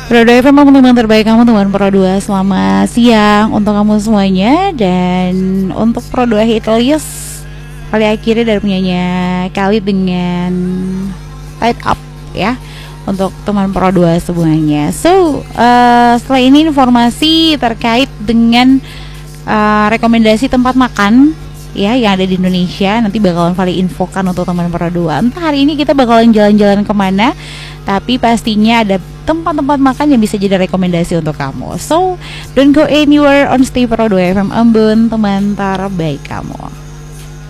Pro 2 FM teman-teman terbaik kamu, teman Pro 2. Selamat siang untuk kamu semuanya. Dan untuk Pro 2 Hit List kali akhirnya dari punyanya Khalid dengan Tied Up ya, untuk teman Pro 2 semuanya. So setelah ini informasi terkait dengan rekomendasi tempat makan ya yang ada di Indonesia, nanti bakalan Vali infokan untuk teman Pro 2. Entah hari ini kita bakalan jalan-jalan kemana, tapi pastinya ada tempat-tempat makan yang bisa jadi rekomendasi untuk kamu. So don't go anywhere, on stay Pro 2 FM Ambon, teman terbaik kamu.